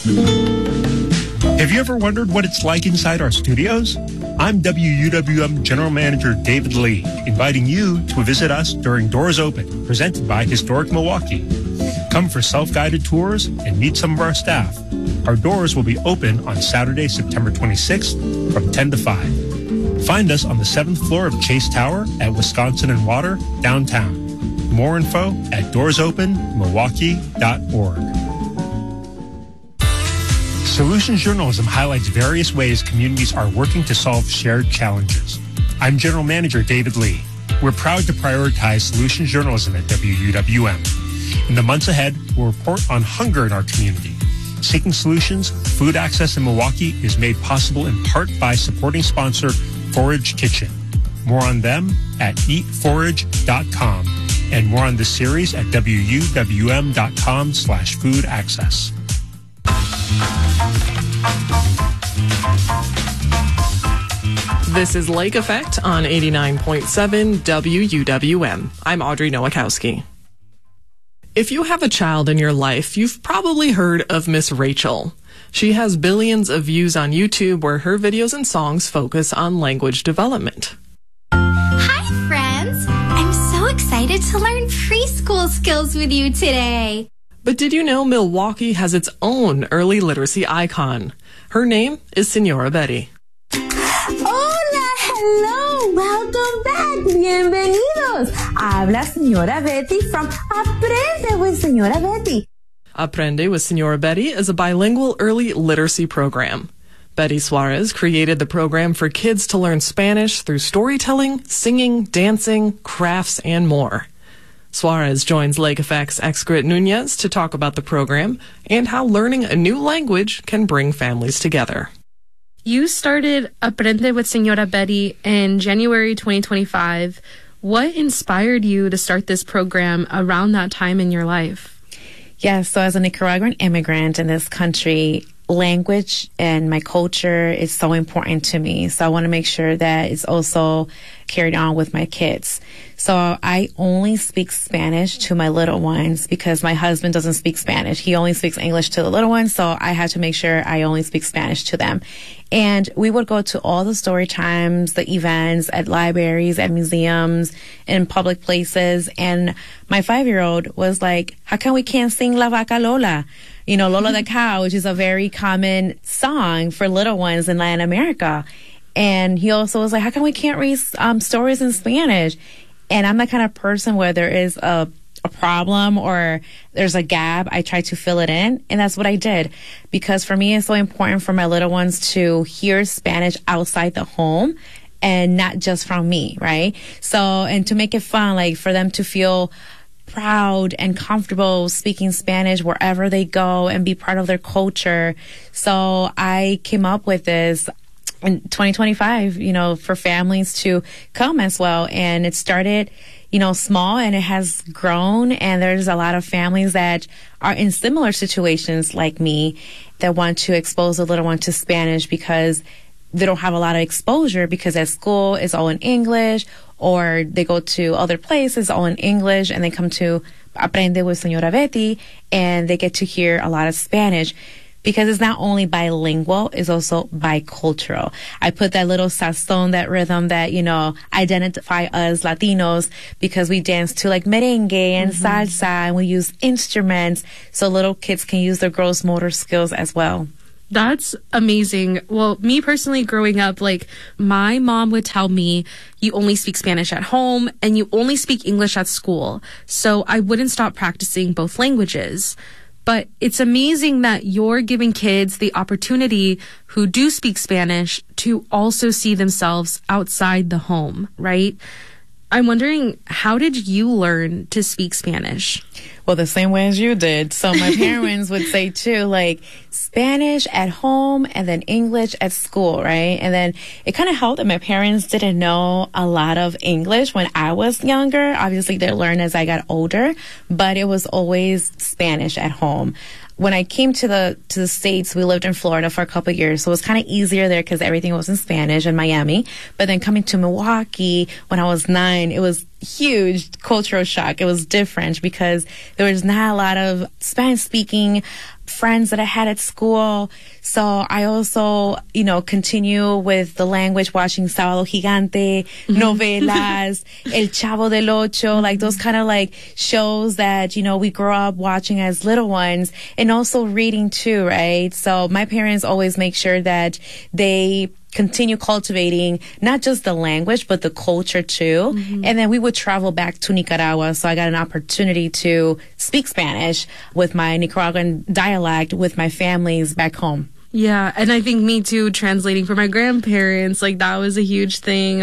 Have you ever wondered what it's like inside our studios? I'm WUWM General Manager David Lee, inviting you to visit us during Doors Open, presented by Historic Milwaukee. Come for self-guided tours and meet some of our staff. Our doors will be open on Saturday, September 26th from 10 to 5. Find us on the 7th floor of Chase Tower at Wisconsin and Water, downtown. More info at doorsopenmilwaukee.org. Solutions Journalism highlights various ways communities are working to solve shared challenges. I'm General Manager David Lee. We're proud to prioritize solutions journalism at WUWM. In the months ahead, we'll report on hunger in our community. Seeking Solutions, food access in Milwaukee is made possible in part by supporting sponsor Forage Kitchen. More on them at eatforage.com and more on this series at wuwm.com/foodaccess. This is Lake Effect on 89.7 WUWM. I'm Audrey Nowakowski. If you have a child in your life, you've probably heard of Miss Rachel. She has billions of views on YouTube where her videos and songs focus on language development. Hi, friends! I'm so excited to learn preschool skills with you today. But did you know Milwaukee has its own early literacy icon? Her name is Senora Betty. Hola, hello, welcome back, bienvenidos. Habla Señora Betty from Aprende with Señora Betty. Aprende with Senora Betty is a bilingual early literacy program. Betty Suarez created the program for kids to learn Spanish through storytelling, singing, dancing, crafts, and more. Suarez joins Lake Effect's Excrit Nunez to talk about the program and how learning a new language can bring families together. You started Aprende with Senora Betty in January 2025. What inspired you to start this program around that time in your life? Yes, so as a Nicaraguan immigrant in this country, language and my culture is so important to me. So I want to make sure that it's also carried on with my kids. So I only speak Spanish to my little ones because my husband doesn't speak Spanish. He only speaks English to the little ones. So I had to make sure I only speak Spanish to them. And we would go to all the story times, the events at libraries, at museums, in public places. And my 5-year-old was like, how come we can't sing La Vaca Lola? You know, Lola the Cow, which is a very common song for little ones in Latin America. And he also was like, how come we can't read stories in Spanish? And I'm the kind of person where there is a problem or there's a gap, I try to fill it in. And that's what I did. Because for me, it's so important for my little ones to hear Spanish outside the home and not just from me, right? So, and to make it fun, like for them to feel proud and comfortable speaking Spanish wherever they go and be part of their culture. So I came up with this in 2025, you know, for families to come as well. And it started, you know, small and it has grown. And there's a lot of families that are in similar situations like me that want to expose the little one to Spanish because they don't have a lot of exposure because at school it's all in English or they go to other places all in English and they come to Aprende with Senora Betty and they get to hear a lot of Spanish. Because it's not only bilingual, it's also bicultural. I put that little sazon, that rhythm that, you know, identify us Latinos because we dance to like merengue and salsa and we use instruments so little kids can use their gross motor skills as well. That's amazing. Well, me personally growing up, like my mom would tell me you only speak Spanish at home and you only speak English at school. So I wouldn't stop practicing both languages. But it's amazing that you're giving kids the opportunity who do speak Spanish to also see themselves outside the home, right? I'm wondering, how did you learn to speak Spanish? Well, the same way as you did. So my parents would say too, like Spanish at home and then English at school, right? And then it kind of helped that my parents didn't know a lot of English when I was younger. Obviously, they learned as I got older, but it was always Spanish at home. When I came to the States, we lived in Florida for a couple of years, so it was kind of easier there because everything was in Spanish in Miami. But then coming to Milwaukee when I was 9, it was huge cultural shock. It was different because there was not a lot of Spanish-speaking friends that I had at school. So I also, continue with the language, watching Sábado Gigante, novelas, El Chavo del Ocho, like those kind of like shows that, we grow up watching as little ones, and also reading too, right? So my parents always make sure that they continue cultivating not just the language, but the culture too. And then we would travel back to Nicaragua. So I got an opportunity to speak Spanish with my Nicaraguan dialect with my families back home. Yeah, and I think me too, translating for my grandparents, like that was a huge thing.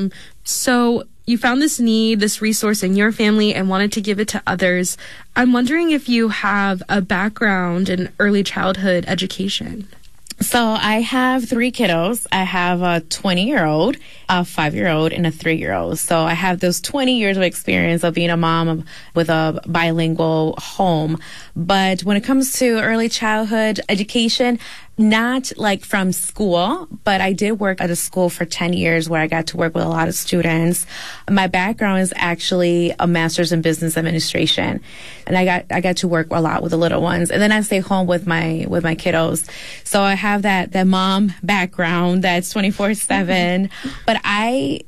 So you found this need, this resource in your family and wanted to give it to others. I'm wondering if you have a background in early childhood education. So I have 3 kiddos. I have a 20-year-old, a 5-year-old, and a 3-year-old. So I have those 20 years of experience of being a mom with a bilingual home. But when it comes to early childhood education, not like from school, but I did work at a school for 10 years where I got to work with a lot of students. My background is actually a master's in business administration, and I got to work a lot with the little ones. And then I stay home with my kiddos. So I have that mom background that's 24/7. But I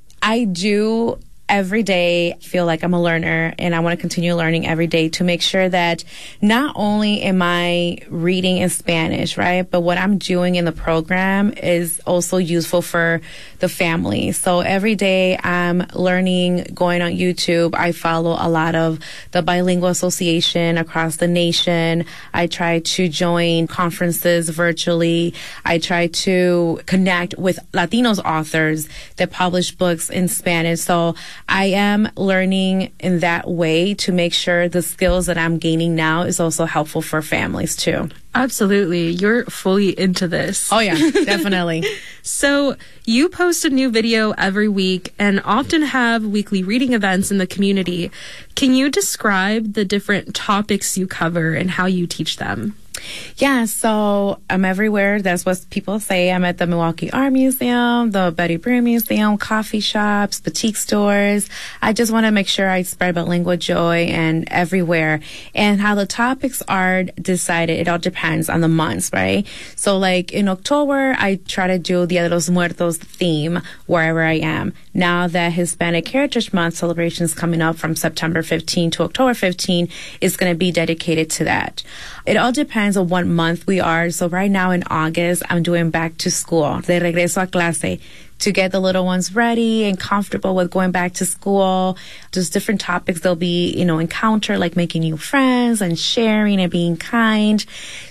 do every day feel like I'm a learner, and I want to continue learning every day to make sure that not only am I reading in Spanish, right, but what I'm doing in the program is also useful for the family. So every day I'm learning, going on YouTube. I follow a lot of the Bilingual Association across the nation. I try to join conferences virtually. I try to connect with Latinos authors that publish books in Spanish. So I am learning in that way to make sure the skills that I'm gaining now is also helpful for families too. Absolutely. You're fully into this. Oh yeah, definitely. So you post a new video every week and often have weekly reading events in the community. Can you describe the different topics you cover and how you teach them? Yeah, so I'm everywhere. That's what people say. I'm at the Milwaukee Art Museum, the Betty Brant Museum, coffee shops, boutique stores. I just want to make sure I spread bilingual joy and everywhere. And how the topics are decided, it all depends on the months, right? So like in October, I try to do Dia de los Muertos theme wherever I am. Now that Hispanic Heritage Month celebration is coming up from September 15 to October 15, it's going to be dedicated to that. It all depends on what month we are. So right now in August, I'm doing back to school, de regreso a clase, to get the little ones ready and comfortable with going back to school. Just different topics they'll be, encounter, like making new friends and sharing and being kind.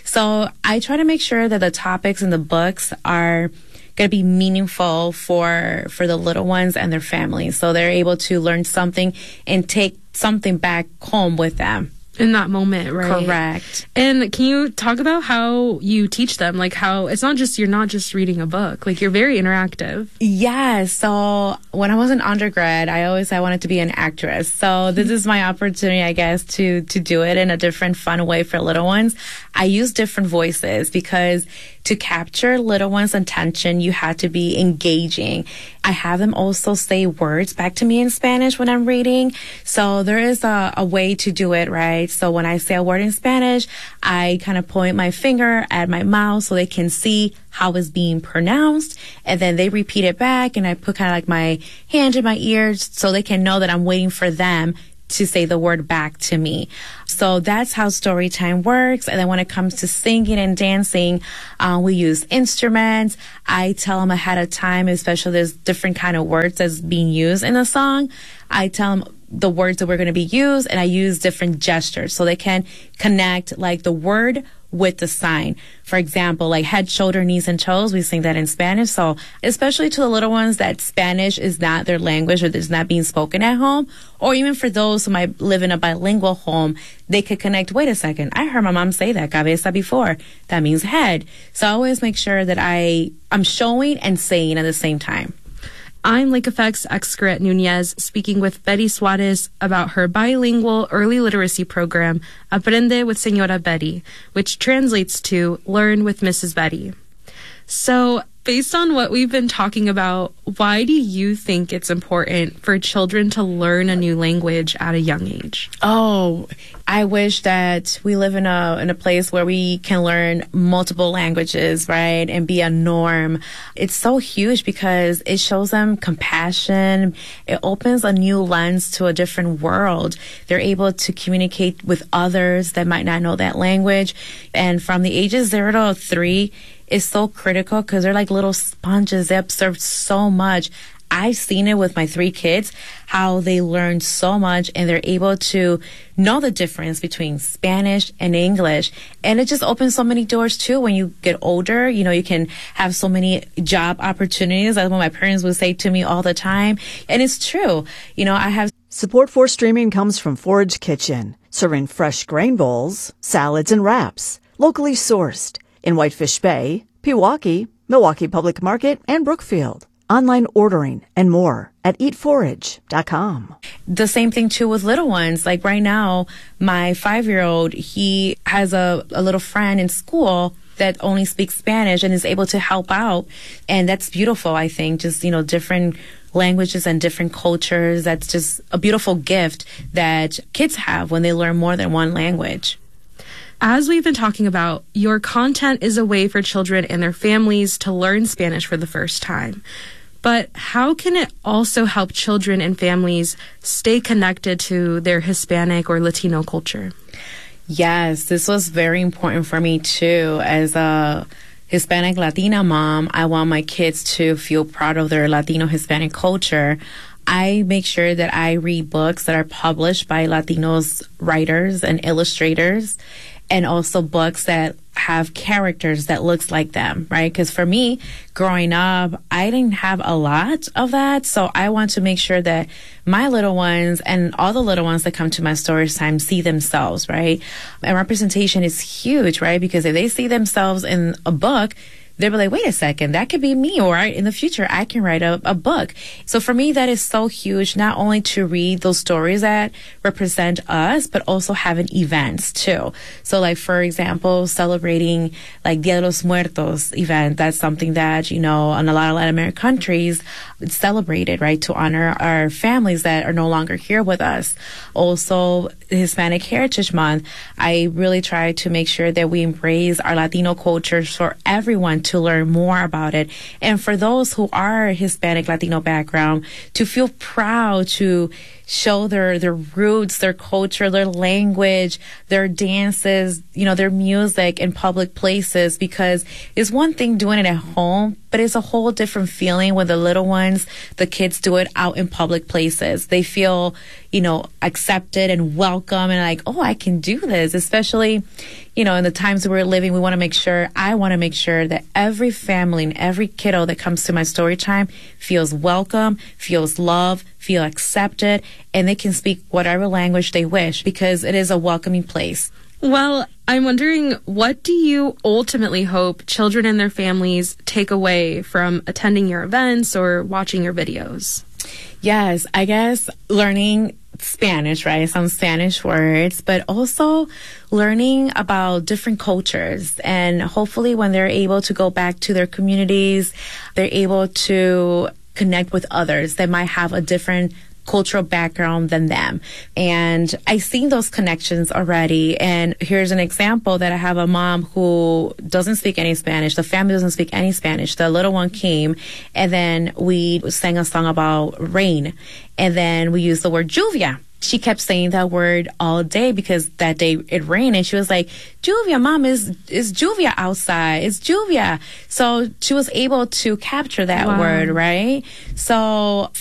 So I try to make sure that the topics in the books are going to be meaningful for the little ones and their families. So they're able to learn something and take something back home with them. In that moment, right? Correct. And can you talk about how you teach them? Like how you're not just reading a book, like you're very interactive. Yeah. So when I was an undergrad, I always said I wanted to be an actress. So this is my opportunity, I guess, to do it in a different, fun way for little ones. I use different voices because to capture little ones' attention, you have to be engaging. I have them also say words back to me in Spanish when I'm reading. So there is a way to do it, right? So when I say a word in Spanish, I kind of point my finger at my mouth so they can see how it's being pronounced. And then they repeat it back, and I put kind of like my hand in my ears so they can know that I'm waiting for them to say the word back to me. So that's how story time works. And then when it comes to singing and dancing, we use instruments. I tell them ahead of time, especially there's different kind of words that's being used in a song. I tell them the words that we're going to be used, and I use different gestures so they can connect like the word with the sign. For example, like head, shoulder, knees, and toes, we sing that in Spanish. So especially to the little ones that Spanish is not their language or it's not being spoken at home, or even for those who might live in a bilingual home, they could connect, wait a second, I heard my mom say that, cabeza, before. That means head. So I always make sure that I'm showing and saying at the same time. I'm Lake Effect's Xcaret Nunez, speaking with Betty Suarez about her bilingual early literacy program, Aprende with Señora Betty, which translates to Learn with Mrs. Betty. So, based on what we've been talking about, why do you think it's important for children to learn a new language at a young age? Oh, I wish that we live in a place where we can learn multiple languages, right? And be a norm. It's so huge because it shows them compassion. It opens a new lens to a different world. They're able to communicate with others that might not know that language. And from the ages 0 to 3, is so critical because they're like little sponges. They absorb so much. I've seen it with my 3 kids, how they learn so much and they're able to know the difference between Spanish and English. And it just opens so many doors too. When you get older, you can have so many job opportunities. That's what my parents would say to me all the time. And it's true. I have support for streaming comes from Forage Kitchen, serving fresh grain bowls, salads, and wraps, locally sourced in Whitefish Bay, Pewaukee, Milwaukee Public Market, and Brookfield. Online ordering and more at eatforage.com. The same thing too with little ones. Like right now, my 5-year-old, he has a little friend in school that only speaks Spanish and is able to help out. And that's beautiful, I think. Just, different languages and different cultures. That's just a beautiful gift that kids have when they learn more than one language. As we've been talking about, your content is a way for children and their families to learn Spanish for the first time. But how can it also help children and families stay connected to their Hispanic or Latino culture? Yes, this was very important for me too. As a Hispanic Latina mom, I want my kids to feel proud of their Latino Hispanic culture. I make sure that I read books that are published by Latinos writers and illustrators, and also books that have characters that looks like them, right? Because for me, growing up, I didn't have a lot of that. So I want to make sure that my little ones and all the little ones that come to my story time see themselves, right? And representation is huge, right? Because if they see themselves in a book, they'll be like, wait a second, that could be me, or in the future, I can write a book. So for me, that is so huge, not only to read those stories that represent us, but also having events too. So like, for example, celebrating like Dia de los Muertos event, that's something that, in a lot of Latin American countries, it's celebrated, right, to honor our families that are no longer here with us. Also, Hispanic Heritage Month, I really try to make sure that we embrace our Latino cultures for everyone to learn more about it. And for those who are Hispanic Latino background, to feel proud to show their roots, their culture, their language, their dances, their music in public places, because it's one thing doing it at home, but it's a whole different feeling when the little ones, the kids do it out in public places. They feel, accepted and welcome and like, oh, I can do this, especially, in the times we're living. I want to make sure that every family and every kiddo that comes to my story time feels welcome, feels loved, feel accepted, and they can speak whatever language they wish because it is a welcoming place. Well, I'm wondering, what do you ultimately hope children and their families take away from attending your events or watching your videos? Yes, I guess learning Spanish, right? Some Spanish words, but also learning about different cultures. And hopefully when they're able to go back to their communities, they're able to connect with others that might have a different cultural background than them. And I've seen those connections already. And here's an example that I have a mom who doesn't speak any Spanish. The family doesn't speak any Spanish. The little one came and then we sang a song about rain. And then we used the word lluvia. She kept saying that word all day because that day it rained, and she was like, "Lluvia, Mom, is lluvia outside? It's lluvia." So she was able to capture that word, right? So